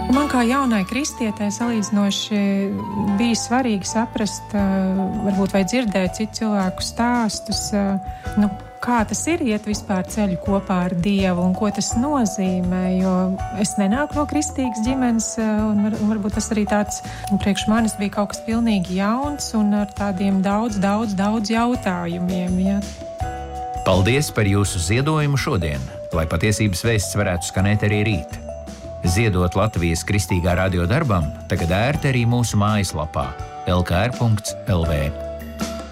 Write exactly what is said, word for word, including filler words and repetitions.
Man kā jaunai kristietei salīdzinoši bija svarīgi saprast, varbūt vai dzirdēt citu cilvēku stāstus, nu, kā tas ir iet vispār ceļu kopā ar Dievu un ko tas nozīmē, jo es nenāku no kristīgas ģimenes un, var, un varbūt tas arī tāds, priekš manis bija kaut kas pilnīgi jauns un ar tādiem daudz, daudz, daudz jautājumiem, ja. Paldies par jūsu ziedojumu šodien, lai patiesības vēsts varētu skanēt arī rīt. Ziedot Latvijas Kristīgā radio darbam, tagad ērti arī mūsu mājaslapā el ka er punkts el vē.